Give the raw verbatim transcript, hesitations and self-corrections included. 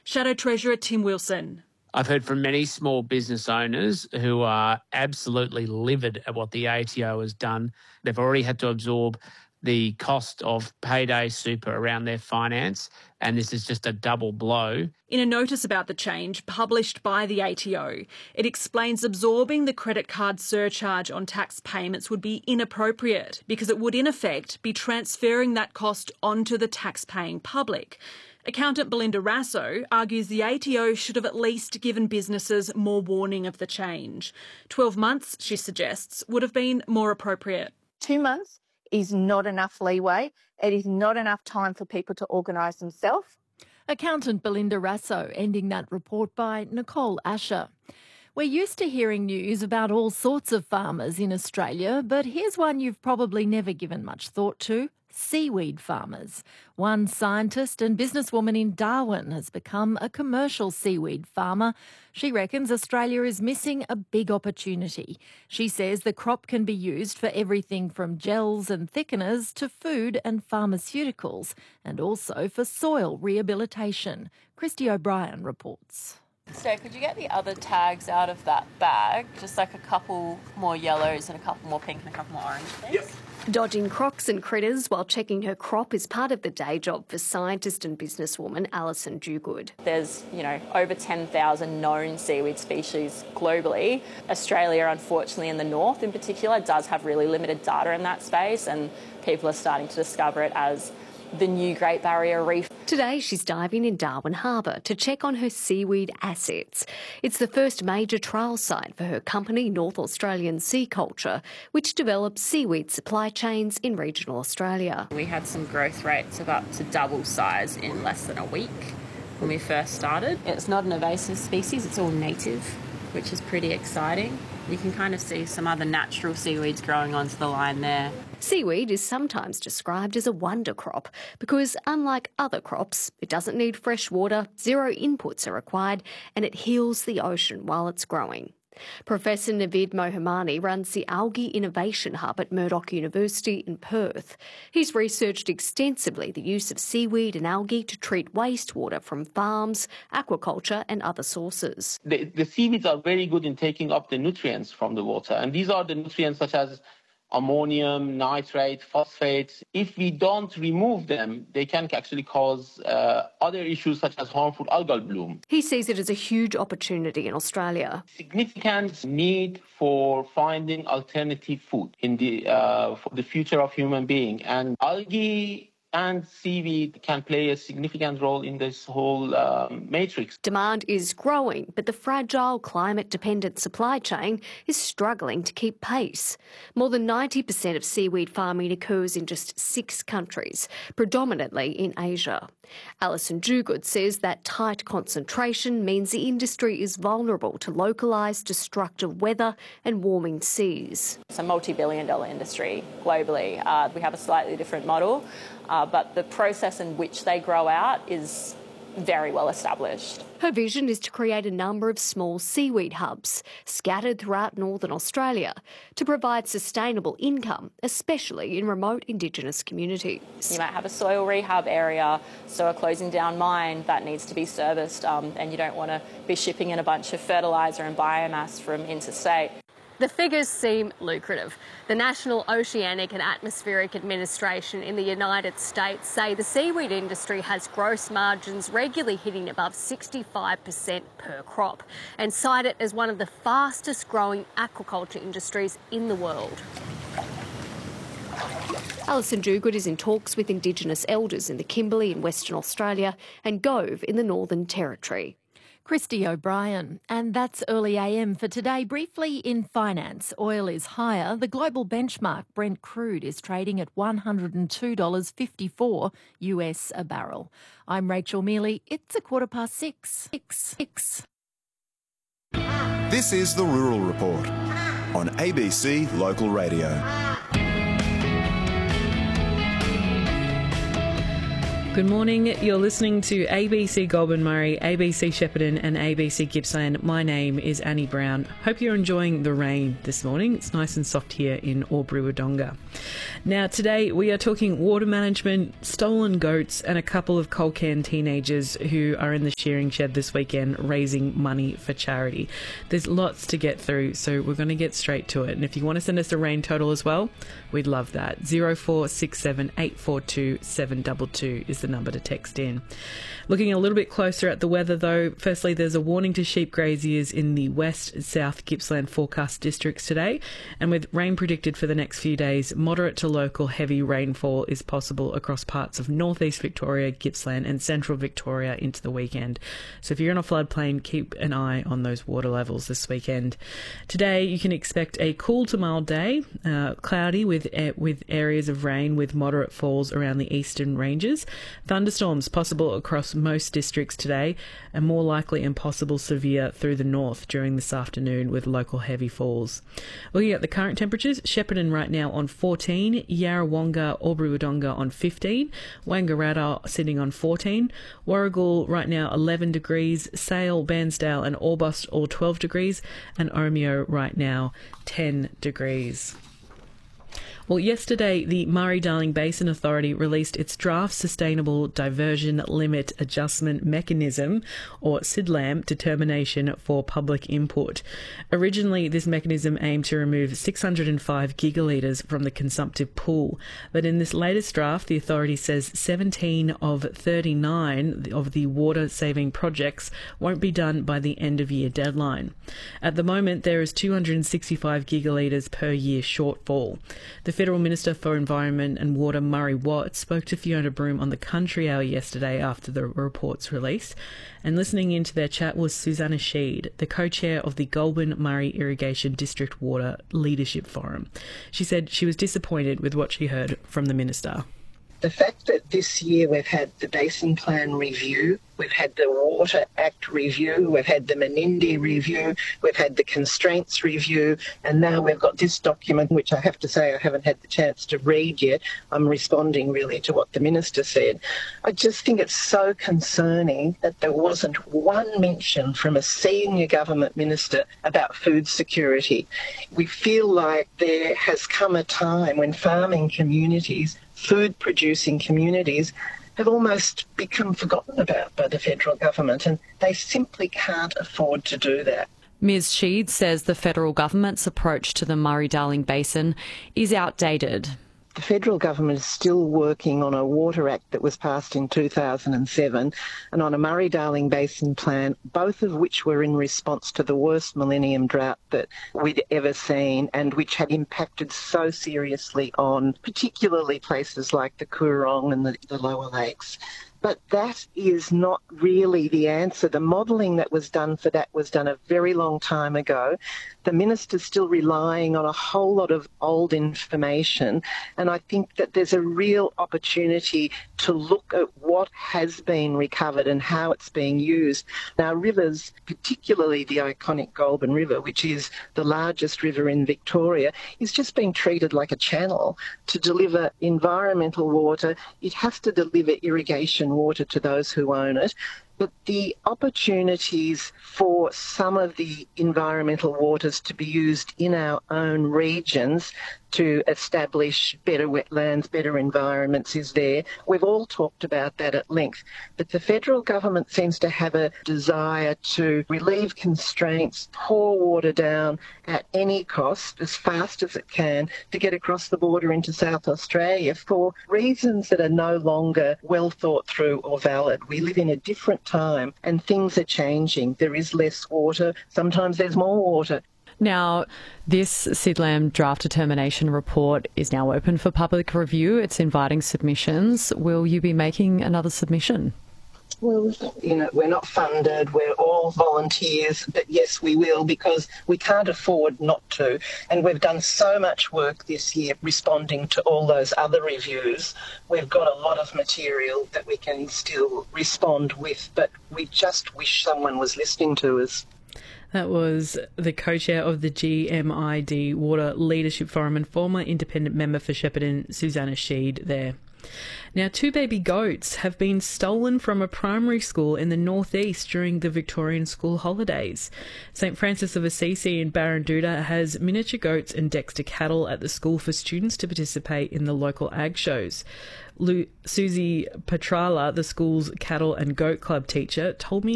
Shadow Treasurer Tim Wilson. I've heard from many small business owners who are absolutely livid at what the A T O has done. They've already had to absorb the cost of payday super around their finance, and this is just a double blow. In a notice about the change published by the A T O, it explains absorbing the credit card surcharge on tax payments would be inappropriate because it would in effect be transferring that cost onto the tax-paying public. Accountant Belinda Rasso argues the A T O should have at least given businesses more warning of the change. Twelve months, she suggests, would have been more appropriate. Two months is not enough leeway. It is not enough time for people to organise themselves. Accountant Belinda Rasso ending that report by Nicole Asher. We're used to hearing news about all sorts of farmers in Australia, but here's one you've probably never given much thought to. Seaweed farmers. One scientist and businesswoman in Darwin has become a commercial seaweed farmer. She reckons Australia is missing a big opportunity. She says the crop can be used for everything from gels and thickeners to food and pharmaceuticals, and also for soil rehabilitation. Christy O'Brien reports. So could you get the other tags out of that bag? Just like a couple more yellows and a couple more pink and a couple more orange, please. Yep. Dodging crocs and critters while checking her crop is part of the day job for scientist and businesswoman Alison Dugood. There's, you know, over ten thousand known seaweed species globally. Australia, unfortunately, in the north in particular, does have really limited data in that space, and people are starting to discover it as the new Great Barrier Reef. Today she's diving in Darwin Harbour to check on her seaweed assets. It's the first major trial site for her company, North Australian Sea Culture, which develops seaweed supply chains in regional Australia. We had some growth rates of up to double size in less than a week when we first started. It's not an invasive species, it's all native, which is pretty exciting. You can kind of see some other natural seaweeds growing onto the line there. Seaweed is sometimes described as a wonder crop because, unlike other crops, it doesn't need fresh water, zero inputs are required, and it heals the ocean while it's growing. Professor Navid Mohammadi runs the Algae Innovation Hub at Murdoch University in Perth. He's researched extensively the use of seaweed and algae to treat wastewater from farms, aquaculture and other sources. The, the seaweeds are very good in taking up the nutrients from the water, and these are the nutrients such as ammonium, nitrate, phosphate. If we don't remove them, they can actually cause uh, other issues such as harmful algal bloom. He sees it as a huge opportunity in Australia. Significant need for finding alternative food in the uh, for the future of human being, and algae and seaweed can play a significant role in this whole um, matrix. Demand is growing, but the fragile climate-dependent supply chain is struggling to keep pace. More than ninety percent of seaweed farming occurs in just six countries, predominantly in Asia. Alison Dugood says that tight concentration means the industry is vulnerable to localised destructive weather and warming seas. It's a multi-billion dollar industry globally. Uh, we have a slightly different model, uh, but the process in which they grow out is very well established. Her vision is to create a number of small seaweed hubs scattered throughout northern Australia to provide sustainable income, especially in remote Indigenous communities. You might have a soil rehab area, so a closing down mine that needs to be serviced, um, and you don't want to be shipping in a bunch of fertiliser and biomass from interstate. The figures seem lucrative. The National Oceanic and Atmospheric Administration in the United States say the seaweed industry has gross margins regularly hitting above sixty-five percent per crop and cite it as one of the fastest growing aquaculture industries in the world. Alison Dugood is in talks with Indigenous elders in the Kimberley in Western Australia and Gove in the Northern Territory. Christy O'Brien. And that's Early A M for today. Briefly in finance, oil is higher. The global benchmark Brent crude is trading at one hundred two dollars fifty-four U S a barrel. I'm Rachel Mealy. It's a quarter past six. Six. Six. This is the Rural Report on A B C Local Radio. Good morning. You're listening to A B C Goulburn Murray, A B C Shepparton and A B C Gippsland. My name is Annie Brown. Hope you're enjoying the rain this morning. It's nice and soft here in Albury-Wodonga. Now today we are talking water management, stolen goats and a couple of Colcan teenagers who are in the shearing shed this weekend raising money for charity. There's lots to get through, so we're going to get straight to it. And if you want to send us a rain total as well, we'd love that. zero four six seven eight four two seven two two is the number to text in. Looking a little bit closer at the weather though, firstly there's a warning to sheep graziers in the west and south Gippsland forecast districts today, and with rain predicted for the next few days, moderate to local heavy rainfall is possible across parts of northeast Victoria, Gippsland and central Victoria into the weekend. So if you're in a floodplain, keep an eye on those water levels this weekend. Today you can expect a cool to mild day, uh, cloudy with uh, with areas of rain with moderate falls around the eastern ranges. Thunderstorms possible across most districts today, and more likely and possible severe through the north during this afternoon with local heavy falls. Looking at the current temperatures, Shepparton right now on fourteen, Yarrawonga, Albury-Wodonga on fifteen, Wangaratta sitting on fourteen, Warragul right now eleven degrees, Sale, Bairnsdale and Orbost all twelve degrees, and Omeo right now ten degrees. Well, yesterday, the Murray-Darling Basin Authority released its draft Sustainable Diversion Limit Adjustment Mechanism, or S I D L A M, determination for public input. Originally, this mechanism aimed to remove six hundred five gigalitres from the consumptive pool, but in this latest draft, the authority says seventeen of thirty-nine of the water-saving projects won't be done by the end-of-year deadline. At the moment, there is two hundred sixty-five gigalitres per year shortfall. The Federal Minister for Environment and Water, Murray Watt, spoke to Fiona Broome on the Country Hour yesterday after the report's release, and listening into their chat was Susanna Sheed, the co-chair of the Goulburn Murray Irrigation District Water Leadership Forum. She said she was disappointed with what she heard from the Minister. The fact that this year we've had the Basin Plan review, we've had the Water Act review, we've had the Menindee review, we've had the Constraints review, and now we've got this document, which I have to say I haven't had the chance to read yet. I'm responding really to what the Minister said. I just think it's so concerning that there wasn't one mention from a senior government minister about food security. We feel like there has come a time when farming communities, food-producing communities, have almost become forgotten about by the federal government, and they simply can't afford to do that. Miz Sheed says the federal government's approach to the Murray-Darling Basin is outdated. The federal government is still working on a Water Act that was passed in two thousand seven and on a Murray-Darling Basin plan, both of which were in response to the worst millennium drought that we'd ever seen and which had impacted so seriously on particularly places like the Coorong and the, the lower lakes. But that is not really the answer. The modelling that was done for that was done a very long time ago. The minister's still relying on a whole lot of old information, and I think that there's a real opportunity to look at what has been recovered and how it's being used. Now, rivers, particularly the iconic Goulburn River, which is the largest river in Victoria, is just being treated like a channel to deliver environmental water. It has to deliver irrigation water to those who own it. But the opportunities for some of the environmental waters to be used in our own regions to establish better wetlands, better environments is there. We've all talked about that at length. But the federal government seems to have a desire to relieve constraints, pour water down at any cost as fast as it can to get across the border into South Australia for reasons that are no longer well thought through or valid. We live in a different time and things are changing. There is less water. Sometimes there's more water. Now, this S I D L A M draft determination report is now open for public review. It's inviting submissions. Will you be making another submission? Well, you know, we're not funded, we're all volunteers, but yes, we will, because we can't afford not to. And we've done so much work this year responding to all those other reviews. We've got a lot of material that we can still respond with, but we just wish someone was listening to us. That was the co-chair of the G M I D Water Leadership Forum and former independent member for Shepparton, Susanna Sheed there. Now, two baby goats have been stolen from a primary school in the northeast during the Victorian school holidays. St Francis of Assisi in Barranduda has miniature goats and Dexter cattle at the school for students to participate in the local ag shows. Lu- Susie Petrala, the school's cattle and goat club teacher, told me